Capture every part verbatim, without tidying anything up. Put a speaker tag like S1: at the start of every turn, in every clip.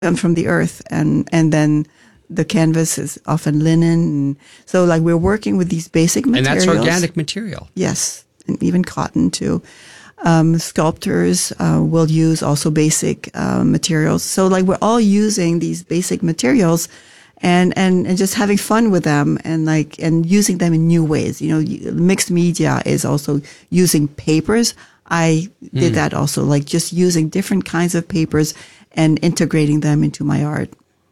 S1: come from the earth, and and then the canvas is often linen. And so like we're working with these basic materials.
S2: And that's organic material.
S1: Yes, and even cotton too. Um, sculptors uh, will use also basic uh, materials. So like we're all using these basic materials and, and, and just having fun with them and like, and using them in new ways. You know, mixed media is also using papers. I did mm. that also, like just using different kinds of papers and integrating them into my art.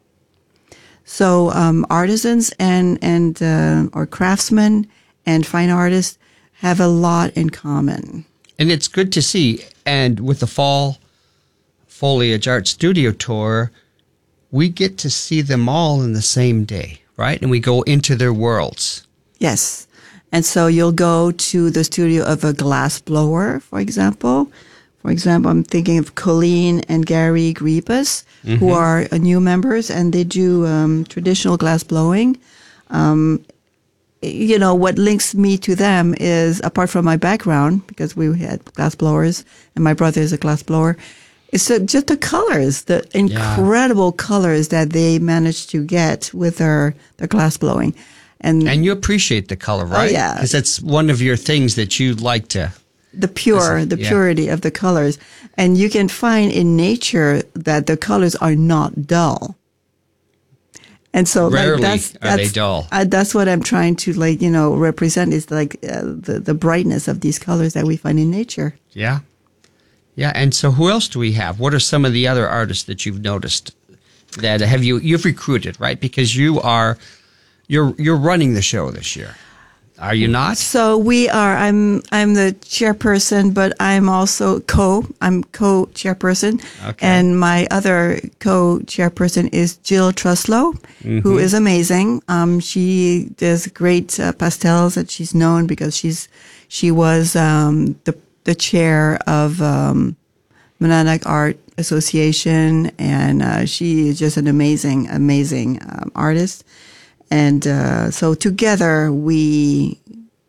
S1: So um, artisans and, and uh, or craftsmen and fine artists have a lot in common.
S2: And it's good to see. And with the Fall Foliage Art Studio Tour, we get to see them all in the same day, right? And we go into their worlds.
S1: Yes. And so you'll go to the studio of a glass blower, for example. For example, I'm thinking of Colleen and Gary Griepas, mm-hmm. who are uh, new members, and they do um, traditional glass blowing. Um, you know, what links me to them is, apart from my background, because we had glass blowers, and my brother is a glass blower, it's just the colors, the incredible yeah. colors that they managed to get with their, their glass blowing. And,
S2: and you appreciate the color, right?
S1: Oh, yeah.
S2: Because that's one of your things that you like to...
S1: The pure, the yeah. purity of the colors. And you can find in nature that the colors are not dull. And so
S2: Rarely
S1: like, that's,
S2: are
S1: that's,
S2: they dull.
S1: Uh, that's what I'm trying to like, you know, represent is like uh, the, the brightness of these colors that we find in nature.
S2: Yeah. Yeah. And so who else do we have? What are some of the other artists that you've noticed that have you, you've recruited, right? Because you are, you're, you're running the show this year. Are you not?
S1: So we are. I'm I'm the chairperson, but I'm also co. I'm co-chairperson, okay. And my other co-chairperson is Jill Truslow, mm-hmm. who is amazing. Um, she does great uh, pastels, and she's known because she's she was um, the the chair of um, Monadnock Art Association, and uh, she is just an amazing, amazing um, artist. And uh, so together we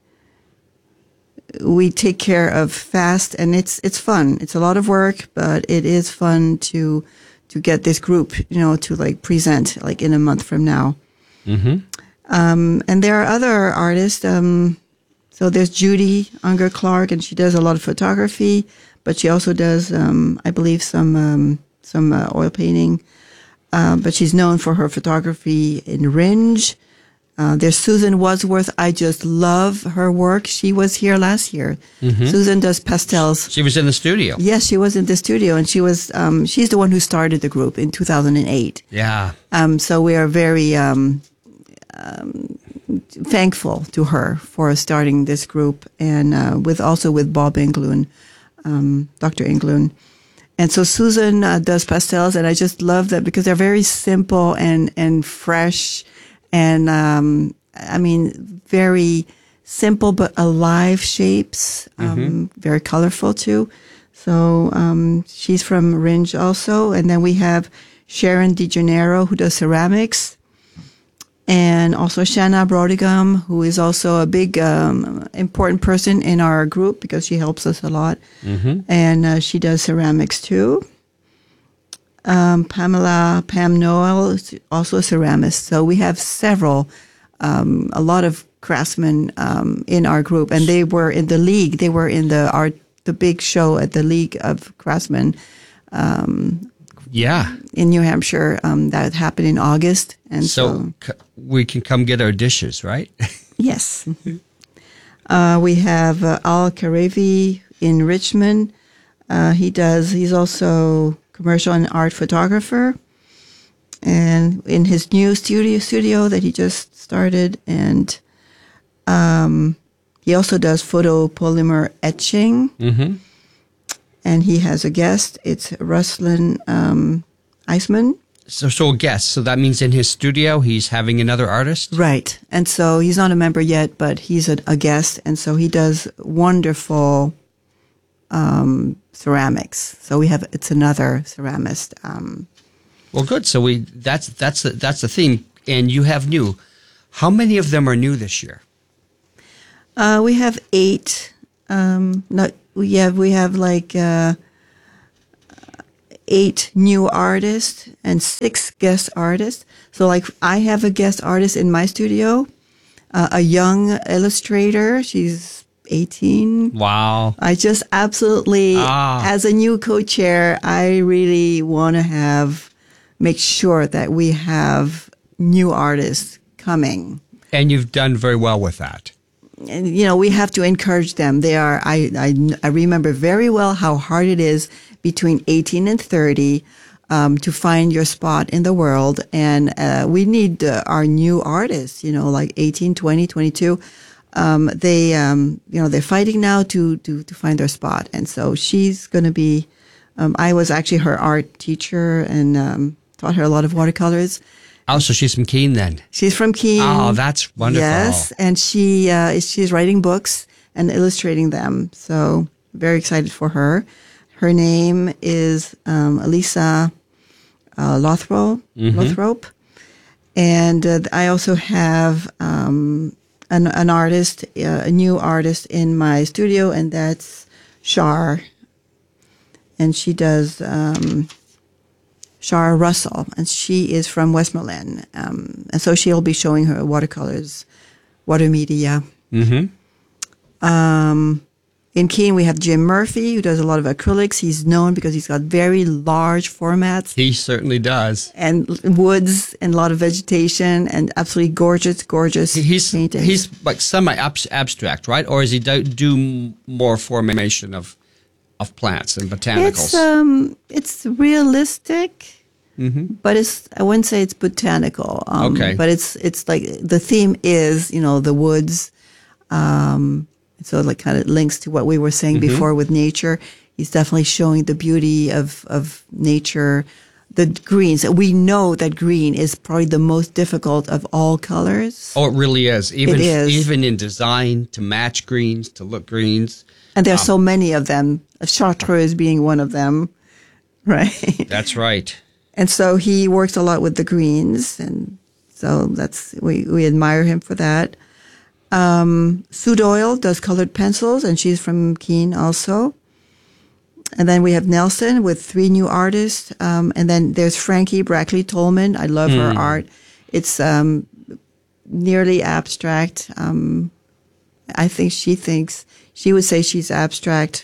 S1: we take care of FAST, and it's it's fun. It's a lot of work, but it is fun to to get this group, you know, to like present like in a month from now. Mm-hmm. Um, and there are other artists. Um, so there's Judy Unger Clark, and she does a lot of photography, but she also does, um, I believe, some um, some uh, oil painting. Uh, but she's known for her photography in Ringe. Uh, there's Susan Wadsworth. I just love her work. She was here last year. Mm-hmm. Susan does pastels.
S2: She was in the studio.
S1: Yes, she was in the studio, and she was. Um, she's the one who started the group in two thousand eight.
S2: Yeah.
S1: Um, so we are very um, um, thankful to her for starting this group, and uh, with also with Bob Engloon, um, Doctor Engloon. And so Susan uh, does pastels, and I just love that because they're very simple and, and fresh and, um, I mean, very simple but alive shapes, um, mm-hmm. very colorful too. So um, she's from Ringe also. And then we have Sharon DeGennaro, who does ceramics, and also Shanna Brodigam, who is also a big, um, important person in our group because she helps us a lot. Mm-hmm. And uh, she does ceramics too. Um, Pamela, Pam Noel is also a ceramist. So we have several, um, a lot of craftsmen um, in our group. And they were in the league. They were in the art, the big show at the League of Craftsmen. Um,
S2: Yeah.
S1: In New Hampshire, um, that happened in August. And so,
S2: so c- we can come get our dishes, right?
S1: Yes. uh, we have uh, Al Karevi in Richmond. Uh, he does, he's also commercial and art photographer. And in his new studio studio that he just started. And um, he also does photopolymer etching. Mm-hmm. And he has a guest. It's Ruslan um, Eisman.
S2: So, so a guest. So that means in his studio, he's having another artist?
S1: Right. And so he's not a member yet, but he's a, a guest. And so he does wonderful um, ceramics. So we have, it's another ceramist. Um,
S2: well, good. So we, that's, that's the, that's the theme. And you have new. How many of them are new this year?
S1: Uh, we have eight. Um, not, we have, we have like, uh, eight new artists and six guest artists. So like I have a guest artist in my studio, uh, a young illustrator. She's eighteen.
S2: Wow.
S1: I just absolutely,
S2: Ah.
S1: as a new co-chair, I really want to have, make sure that we have new artists coming.
S2: And you've done very well with that.
S1: And, you know, we have to encourage them. They are, I, I, I remember very well how hard it is between eighteen and thirty um, to find your spot in the world. And uh, we need uh, our new artists, you know, like eighteen, twenty, twenty-two. Um, they, um, you know, they're fighting now to, to, to find their spot. And so she's going to be, um, I was actually her art teacher and um, taught her a lot of watercolors.
S2: Oh, so she's from Keene then.
S1: She's from Keene.
S2: Oh, that's wonderful.
S1: Yes, and she uh, is, she's writing books and illustrating them. So very excited for her. Her name is um, Elisa uh, Lothrop.
S2: Mm-hmm.
S1: Lothrop, and uh, I also have um, an, an artist, uh, a new artist in my studio, and that's Shar. And she does. Um, Shara Russell, and she is from Westmoreland. Um, and so she'll be showing her watercolors, water media.
S2: Mm-hmm.
S1: Um, in Keene, we have Jim Murphy, who does a lot of acrylics. He's known because he's got very large formats
S2: He certainly does.
S1: and woods and a lot of vegetation and absolutely gorgeous, gorgeous
S2: He's
S1: paintings.
S2: he's like semi-abstract, right? Or is he do, do more formation of of plants and botanicals?
S1: It's um, it's realistic,
S2: Mm-hmm.
S1: but it's I wouldn't say it's botanical. Um,
S2: Okay.
S1: but it's it's like the theme is you know the woods, um, so it like kind of links to what we were saying
S2: Mm-hmm.
S1: before with nature. He's definitely showing the beauty of of nature, the greens. We know that green is probably the most difficult of all colors,
S2: Oh, it really is. Even
S1: It is.
S2: even in design, to match greens, to look greens.
S1: and there's so many of them. Chartreuse being one of them, right?
S2: That's right.
S1: And so he works a lot with the greens, and so that's we, we admire him for that. Um, Sue Doyle does colored pencils, and she's from Keene also. And then we have Nelson with three new artists, um, and then there's Frankie Brackley Tolman. I love her art. It's um, nearly abstract. Um, I think she thinks she would say she's abstract.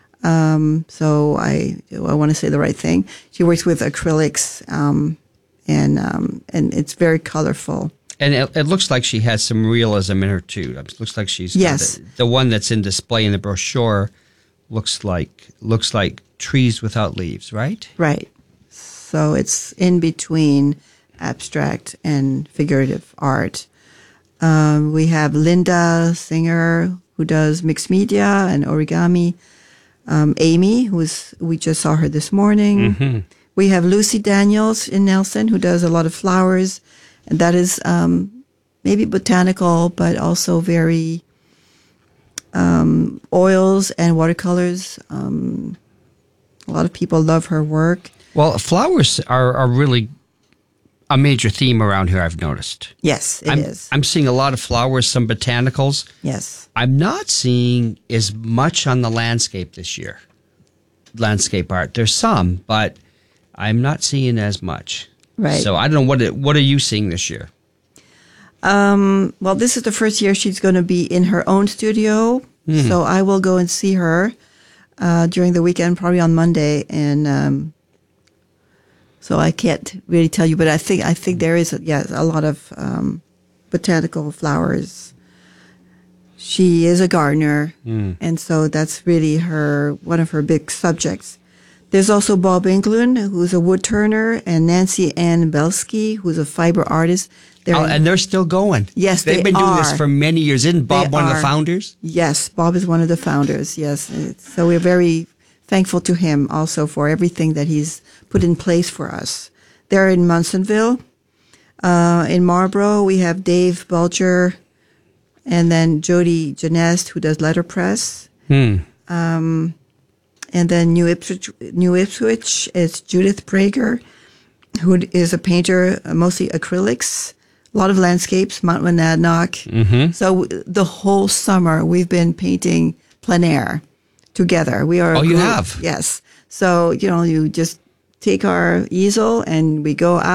S1: Um, so I, I want to say the right thing. She works with acrylics, um, and, um, and it's very colorful.
S2: And it, it looks like she has some realism in her too. It looks like she's got
S1: Yes.
S2: the, the one that's in display in the brochure looks like looks like trees without leaves, right?
S1: Right. So it's in between abstract and figurative art. Um, we have Linda Singer, who does mixed media and origami. Um, Amy, who's we just saw her this morning.
S2: Mm-hmm.
S1: We have Lucy Daniels in Nelson, who does a lot of flowers, and that is um, maybe botanical, but also very um, oils and watercolors. Um, a lot of people love her work.
S2: Well, flowers are, are really a major theme around here, I've noticed.
S1: Yes, it
S2: I'm,
S1: is.
S2: I'm seeing a lot of flowers, some botanicals.
S1: Yes.
S2: I'm not seeing as much on the landscape this year. Landscape art. There's some, but I'm not seeing as much.
S1: Right.
S2: So I don't know, what it, what are you seeing this year?
S1: Um, well, this is the first year she's going to be in her own studio.
S2: Mm-hmm.
S1: So I will go and see her uh, during the weekend, probably on Monday. And um, so I can't really tell you, but I think I think there is, a, yeah, a lot of um, botanical flowers. She is a gardener,
S2: Mm.
S1: and so that's really her one of her big subjects. There's also Bob Englund, who's a wood turner, and Nancy Ann Belsky, who's a fiber artist. They're
S2: Oh, and they're still going.
S1: Yes,
S2: They've
S1: they
S2: been doing
S1: are.
S2: this for many years. Isn't Bob
S1: They
S2: one of the
S1: are.
S2: founders?
S1: Yes, Bob is one of the founders. Yes, It's- so we're very thankful to him also for everything that he's put in place for us. They're in Munsonville. Uh, in Marlborough, we have Dave Bulger, and then Jody Janest, who does letterpress.
S2: Hmm.
S1: And then New Ipswich, New Ipswich is Judith Prager, who is a painter, uh, mostly acrylics, a lot of landscapes, Mount Monadnock.
S2: Mm-hmm.
S1: So w- the whole summer we've been painting plein air together. We are. a
S2: Oh, you
S1: group-
S2: have?
S1: Yes. So you know, you just take our easel and we go out.